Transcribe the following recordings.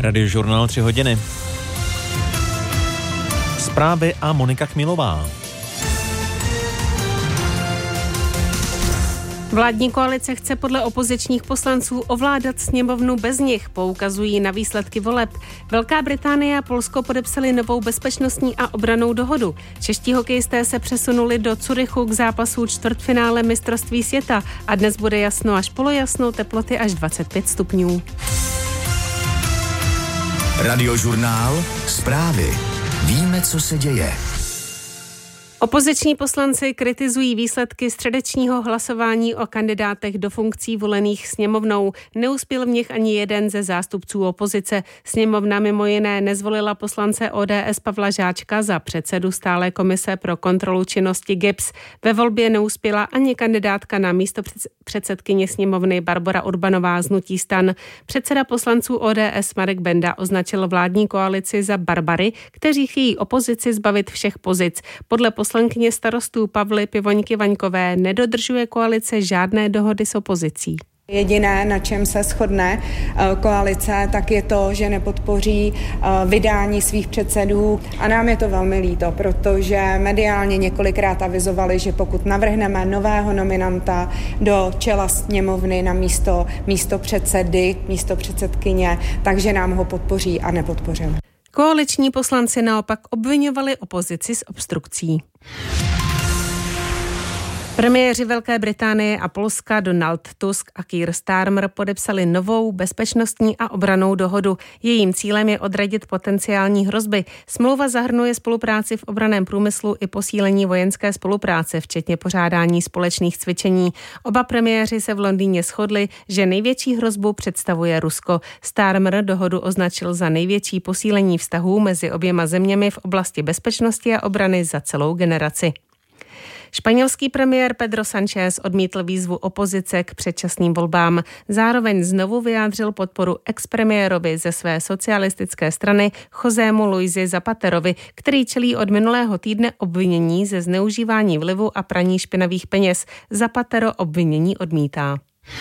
Radiožurnál 3 hodiny. Zprávy a Monika Chmilová. Vládní koalice chce podle opozičních poslanců ovládat sněmovnu bez nich, poukazují na výsledky voleb. Velká Británie a Polsko podepsali novou bezpečnostní a obrannou dohodu. Čeští hokejisté se přesunuli do Curychu k zápasu čtvrtfinále mistrovství světa a dnes bude jasno až polojasno, teploty až 25 stupňů. Radiožurnál, zprávy. Víme, co se děje. Opoziční poslanci kritizují výsledky středečního hlasování o kandidátech do funkcí volených sněmovnou. Neuspěl v nich ani jeden ze zástupců opozice. Sněmovna mimo jiné nezvolila poslance ODS Pavla Žáčka za předsedu stálé komise pro kontrolu činnosti GIBS. Ve volbě neuspěla ani kandidátka na místo předsedkyně sněmovny Barbora Urbanová z hnutí STAN. Předseda poslanců ODS Marek Benda označil vládní koalici za barbary, kteří chtějí opozici zbavit všech pozic. Podle poslankyně Starostů Pavly Pivoňky Vaňkové nedodržuje koalice žádné dohody s opozicí. Jediné, na čem se shodne koalice, tak je to, že nepodpoří vydání svých předsedů a nám je to velmi líto, protože mediálně několikrát avizovali, že pokud navrhneme nového nominanta do čela sněmovny na místo předsedy, místo předsedkyně, takže nám ho podpoří a nepodpořili. Koaliční poslanci naopak obviňovali opozici z obstrukcí. Premiéři Velké Británie a Polska Donald Tusk a Keir Starmer podepsali novou bezpečnostní a obrannou dohodu. Jejím cílem je odradit potenciální hrozby. Smlouva zahrnuje spolupráci v obranném průmyslu i posílení vojenské spolupráce, včetně pořádání společných cvičení. Oba premiéři se v Londýně shodli, že největší hrozbu představuje Rusko. Starmer dohodu označil za největší posílení vztahů mezi oběma zeměmi v oblasti bezpečnosti a obrany za celou generaci. Španělský premiér Pedro Sánchez odmítl výzvu opozice k předčasným volbám. Zároveň znovu vyjádřil podporu expremiérovi ze své socialistické strany Josému Luisi Zapaterovi, který čelí od minulého týdne obvinění ze zneužívání vlivu a praní špinavých peněz. Zapatero obvinění odmítá.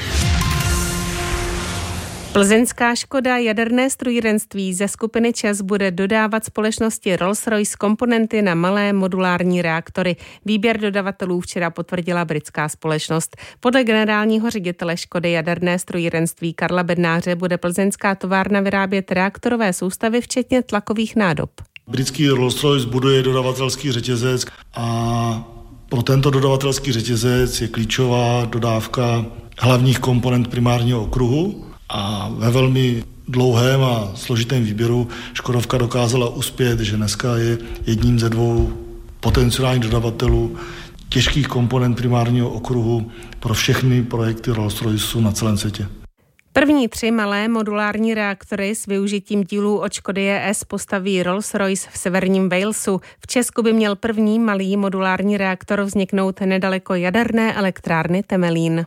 Plzeňská Škoda jaderné strojírenství ze skupiny ČEZ bude dodávat společnosti Rolls-Royce komponenty na malé modulární reaktory. Výběr dodavatelů včera potvrdila britská společnost. Podle generálního ředitele Škody jaderné strojírenství Karla Bednáře bude plzeňská továrna vyrábět reaktorové soustavy včetně tlakových nádob. Britský Rolls-Royce buduje dodavatelský řetězec a pro tento dodavatelský řetězec je klíčová dodávka hlavních komponent primárního okruhu. A ve velmi dlouhém a složitém výběru Škodovka dokázala uspět, že dneska je jedním ze dvou potenciálních dodavatelů těžkých komponent primárního okruhu pro všechny projekty Rolls-Royce na celém světě. První 3 malé modulární reaktory s využitím dílů od Škody ES postaví Rolls-Royce v severním Walesu. V Česku by měl první malý modulární reaktor vzniknout nedaleko jaderné elektrárny Temelín.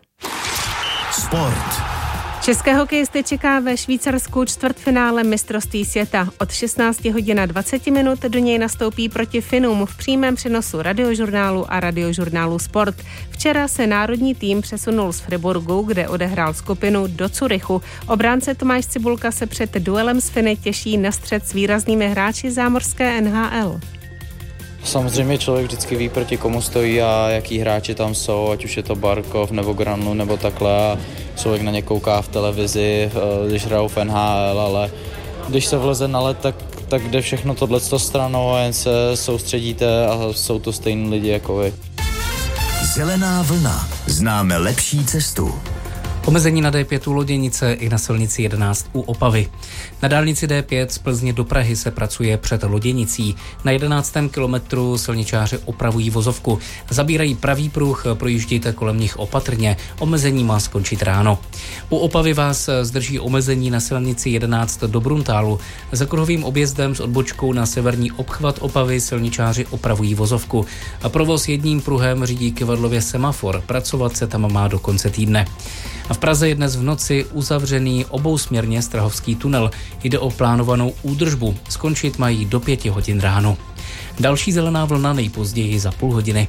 Sport. České hokejisty čeká ve Švýcarsku čtvrtfinále mistrovství světa. Od 16 hodin a 20 minut do něj nastoupí proti Finům v přímém přenosu Radiožurnálu a Radiožurnálu Sport. Včera se národní tým přesunul z Friburgu, kde odehrál skupinu, do Curychu. Obránce Tomáš Cibulka se před duelem s Finy těší na střet s výraznými hráči zámořské NHL. Samozřejmě člověk vždycky ví, proti komu stojí a jaký hráči tam jsou, ať už je to Barkov nebo Granlu nebo takhle. A člověk na ně kouká v televizi, když hrajou v NHL, ale když se vleze na led, tak jde všechno tohleto stranou a jen se soustředíte a jsou to stejní lidi jako vy. Zelená vlna. Známe lepší cestu. Omezení na D5 u Loděnice i na silnici 11 u Opavy. Na dálnici D5 z Plzně do Prahy se pracuje před Loděnicí. Na 11. kilometru silničáři opravují vozovku. Zabírají pravý pruh, projíždějte kolem nich opatrně. Omezení má skončit ráno. U Opavy vás zdrží omezení na silnici 11 do Bruntálu. Za kruhovým objezdem s odbočkou na severní obchvat Opavy silničáři opravují vozovku. A provoz jedním pruhem řídí kyvadlově semafor. Pracovat se tam má do konce týdne. A v Praze je dnes v noci uzavřený obousměrně Strahovský tunel. Jde o plánovanou údržbu. Skončit mají do 5 hodin ráno. Další zelená vlna nejpozději za půl hodiny.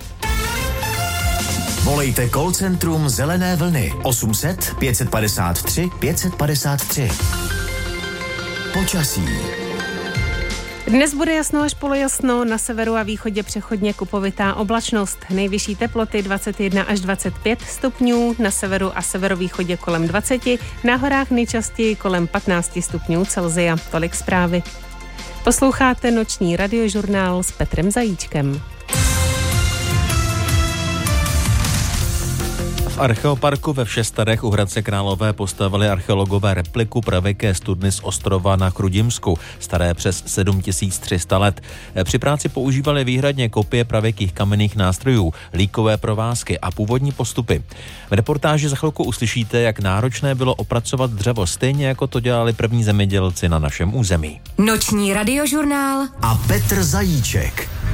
Volejte call centrum Zelené vlny 800 553 553. Počasí. Dnes bude jasno až polojasno, na severu a východě přechodně kupovitá oblačnost. Nejvyšší teploty 21 až 25 stupňů, na severu a severovýchodě kolem 20, na horách nejčastěji kolem 15 stupňů Celsia. Tolik zprávy. Posloucháte noční radiožurnál s Petrem Zajíčkem. V archeoparku ve Všestarech u Hradce Králové postavili archeologové repliku pravěké studny z ostrova na Chrudimsku, staré přes 7300 let. Při práci používali výhradně kopie pravěkých kamenných nástrojů, líkové provázky a původní postupy. V reportáži za chvilku uslyšíte, jak náročné bylo opracovat dřevo, stejně jako to dělali první zemědělci na našem území. Noční radiožurnál A Petr Zajíček.